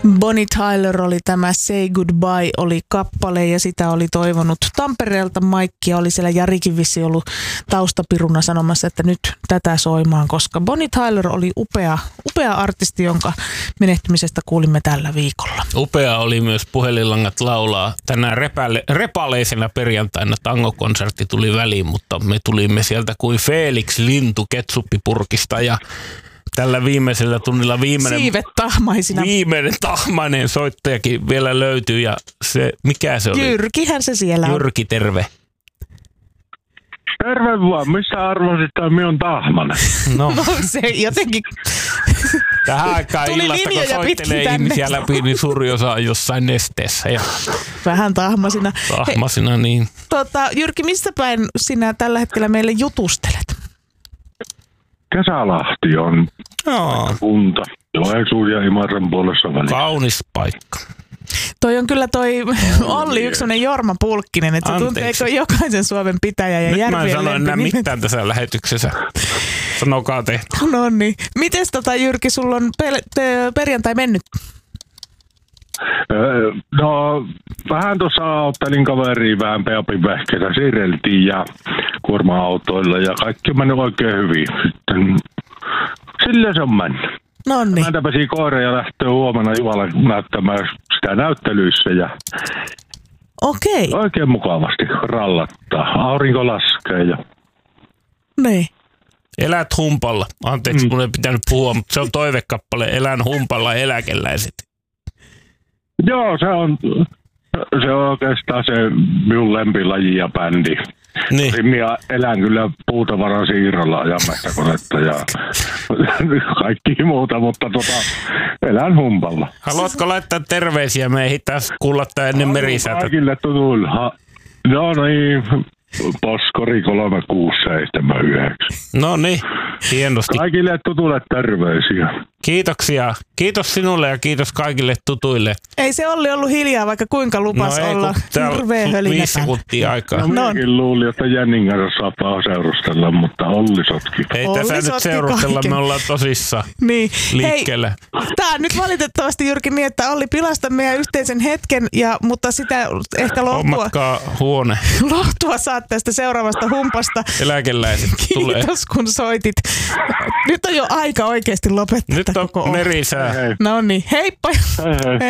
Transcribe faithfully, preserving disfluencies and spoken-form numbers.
Bonnie Tyler oli tämä Say Goodbye oli kappale ja sitä oli toivonut Tampereelta Maikki ja oli siellä Jarikin vissi ollut taustapiruna sanomassa, että nyt tätä soimaan, koska Bonnie Tyler oli upea, upea artisti, jonka menehtymisestä kuulimme tällä viikolla. Upea oli myös Puhelinlangat laulaa. Tänään repäle, repaleisena perjantaina tangokonsertti tuli väliin, mutta me tulimme sieltä kuin Felix Lintu ketsuppipurkista ja tällä viimeisellä tunnilla viimeinen, Siivet tahmaisina. viimeinen tahmainen soittajakin vielä löytyy ja se, mikä se oli? Jyrkihän se siellä on. Jyrki, terve. Terve vaan, missä arvasit, että minä on tahmanen? No, No se jotenkin tähän aikaan Tuli illasta, kun linjoja pitkin soittelee tänne. ihmisiä läpi, niin suuri osa on jossain nesteessä ja vähän tahmasina. tahmasina. Niin. Tota, Jyrki, missä päin sinä tällä hetkellä meille jutustelet? Kesälahti on Joo, kunta. Joensuun ja Imatran puolessa välissä. kaunis paikka. Toi on kyllä toi Olli yksi sellainen Jorma Pulkkinen, että se Anteeksi. tunteeko jokaisen Suomen pitäjä ja Nyt mä en järvien sano enää lempi. mitään tässä lähetyksessä. Sanokaa te. No niin. Mites tota Jyrki, sulla on pel- te- perjantai mennyt? Öö, No, vähän tuossa auttelin kaveriin, vähän peapin vehkeitä siirreltiin ja kuorma-autoilla ja kaikki on mennyt oikein hyvin. Sitten sillä se on mennyt. No niin. Mä tapasin koira ja lähtee huomenna Juvalla näyttämään sitä näyttelyissä ja Okei. oikein mukavasti rallattaa. Aurinko laskee ja Niin. Elät humpalla. Anteeksi, mun ei pitänyt puhua, mutta se on toivekappale. Elän humpalla eläkeläiset. joo, se on, se on oikeastaan se minun lempilaji ja bändi. Niin. Minä elän kyllä puutavaran siirrolla ajamassa konetta ja kaikki muuta, mutta tota, elän humpalla. Haluatko laittaa terveisiä? Me ehditään kuulla tää ennen merisäätä. Kaikille tutuille. Ha- No niin, Poskori kolme kuusi seitsemän yhdeksän. No niin, hienosti. Kaikille tutuille terveisiä. Kiitoksia. Kiitos sinulle ja kiitos kaikille tutuille. Ei se Olli ollut hiljaa, vaikka kuinka lupas no ei, olla kun täällä hirveä on hölinä viisi päällä. sekuntia aikaa. No, No. minäkin luulin, että Jennin kanssa saattaa seurustella, mutta Olli sotki. Ei Olli tässä nyt sotki seurustella, kaiken. me ollaan tosissaan Niin. liikkeellä. Hei, tää on nyt valitettavasti Jyrki niin, että Olli pilasta meidän yhteisen hetken, ja, mutta sitä ehkä lohtua, Hommatkaa huone. lohtua saat tästä seuraavasta humpasta. Eläkeläiset tulee. Kiitos kun soitit. Nyt on jo aika oikeasti lopettaa Nyt tätä on koko merisää. Hei, No niin, heippa. hei, hei.